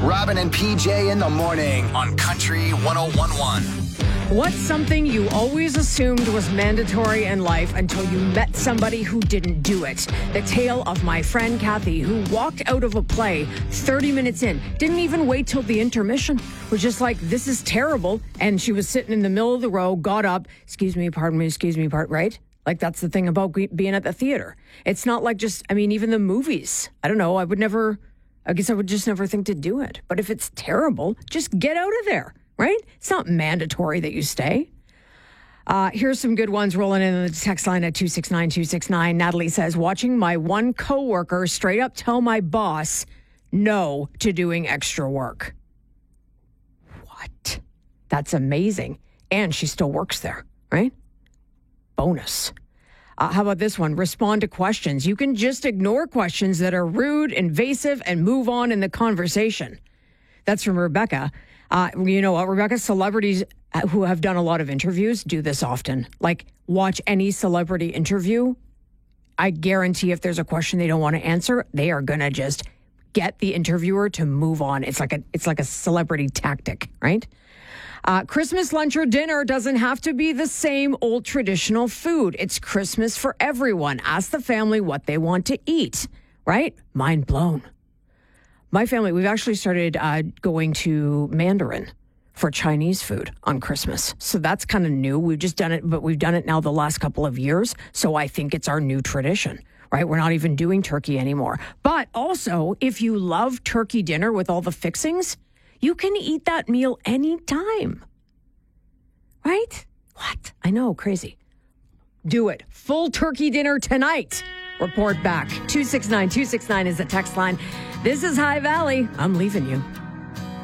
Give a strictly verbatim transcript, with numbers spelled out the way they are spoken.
Robin and P J in the morning on Country one oh one point one. What's something you always assumed was mandatory in life until you met somebody who didn't do it? The tale of my friend Kathy, who walked out of a play thirty minutes in, didn't even wait till the intermission, was just like, this is terrible. And she was sitting in the middle of the row, got up, excuse me, pardon me, excuse me, part right? Like, that's the thing about being at the theater. It's not like just, I mean, even the movies. I don't know, I would never, I guess I would just never think to do it. But if it's terrible, just get out of there. Right? It's not mandatory that you stay. Uh, here's some good ones rolling in the text line at two six nine two six nine. Natalie says, watching my one coworker straight up tell my boss no to doing extra work. What? That's amazing. And she still works there, right? Bonus. Uh, how about this one? Respond to questions. You can just ignore questions that are rude, invasive, and move on in the conversation. That's from Rebecca. Uh, you know what, Rebecca, celebrities who have done a lot of interviews do this often. Like, watch any celebrity interview. I guarantee if there's a question they don't want to answer, they are going to just get the interviewer to move on. It's like a it's like a celebrity tactic, right? Uh, Christmas lunch or dinner doesn't have to be the same old traditional food. It's Christmas for everyone. Ask the family what they want to eat, right? Mind blown. My family, we've actually started uh, going to Mandarin for Chinese food on Christmas. So that's kind of new. We've just done it, but we've done it now the last couple of years. So I think it's our new tradition, right? We're not even doing turkey anymore. But also, if you love turkey dinner with all the fixings, you can eat that meal anytime, right? What? I know, crazy. Do it. Full turkey dinner tonight. Report back. two six nine two six nine is the text line. This is High Valley. I'm leaving you.